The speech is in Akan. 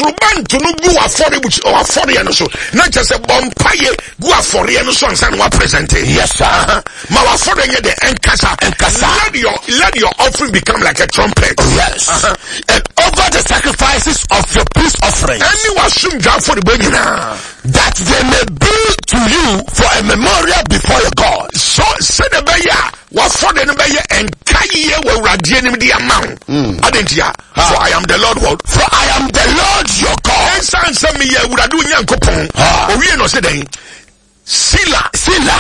Truban to no go afford it so. Not just a bompaye go afford it and so and what presenting. Yes, sir. My afford it and Kasa. Let your offering become like a trumpet. Yes. And over the sacrifices of your peace offering. Anyone soon down for the beginning. That they may be to you for a memorial before your God. So say the beya. What for the beya and Kaye will radiate the amount. For I am the Lord. For I am the Lord your God. And some me would do young coupon. Or we no say Sila